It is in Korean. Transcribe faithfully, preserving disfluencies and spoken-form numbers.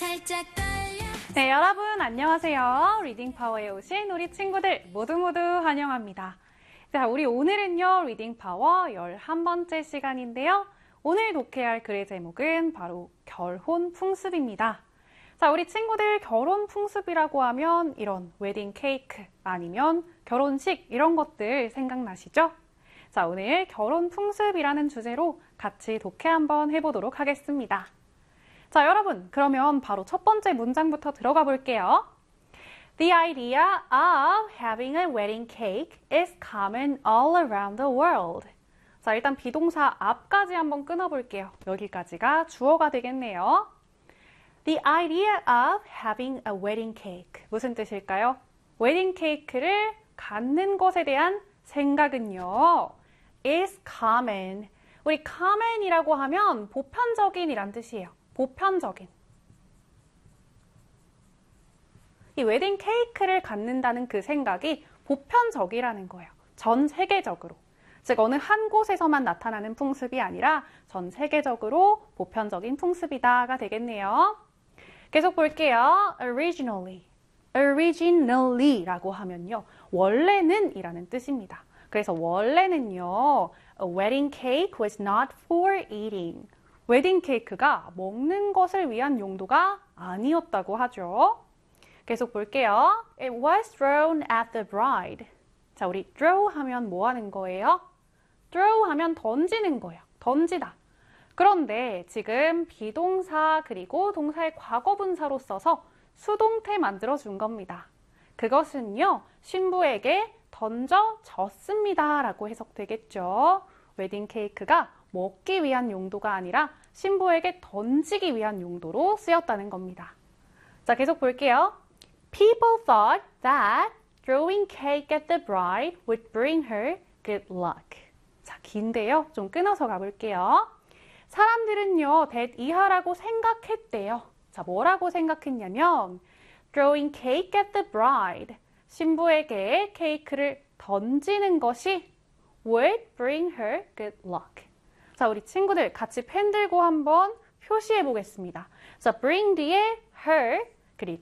살짝 떨려. 네, 여러분 안녕하세요. 리딩 파워에 오신 우리 친구들 모두 모두 환영합니다. 자, 우리 오늘은요, 리딩 파워 열한 번째 시간인데요. 오늘 독해할 글의 제목은 바로 결혼 풍습입니다. 자, 우리 친구들 결혼 풍습이라고 하면 이런 웨딩 케이크 아니면 결혼식 이런 것들 생각나시죠? 자, 오늘 결혼 풍습이라는 주제로 같이 독해 한번 해보도록 하겠습니다. 자, 여러분, 그러면 바로 첫 번째 문장부터 들어가 볼게요. The idea of having a wedding cake is common all around the world. 자, 일단 비동사 앞까지 한번 끊어볼게요. 여기까지가 주어가 되겠네요. The idea of having a wedding cake. 무슨 뜻일까요? 웨딩 케이크를 갖는 것에 대한 생각은요. is common. 우리 common이라고 하면 보편적인 이란 뜻이에요. 보편적인. 이 웨딩 케이크를 갖는다는 그 생각이 보편적이라는 거예요. 전 세계적으로. 즉 어느 한 곳에서만 나타나는 풍습이 아니라 전 세계적으로 보편적인 풍습이다가 되겠네요. 계속 볼게요. originally. originally라고 하면요. 원래는 이라는 뜻입니다. 그래서 원래는요. A wedding cake was not for eating. 웨딩 케이크가 먹는 것을 위한 용도가 아니었다고 하죠. 계속 볼게요. It was thrown at the bride. 자, 우리 throw 하면 뭐 하는 거예요? throw 하면 던지는 거예요. 던지다. 그런데 지금 비동사 그리고 동사의 과거분사로 써서 수동태 만들어준 겁니다. 그것은요, 신부에게 던져졌습니다 라고 해석되겠죠. 웨딩 케이크가 먹기 위한 용도가 아니라 신부에게 던지기 위한 용도로 쓰였다는 겁니다. 자, 계속 볼게요. People thought that throwing cake at the bride would bring her good luck. 자, 긴데요. 좀 끊어서 가볼게요. 사람들은요, that 이하라고 생각했대요. 자, 뭐라고 생각했냐면 throwing cake at the bride. 신부에게 케이크를 던지는 것이 would bring her good luck. 자, 우리 친구들 같이 펜 들고 한번 표시해 보겠습니다. 자, bring 뒤에 her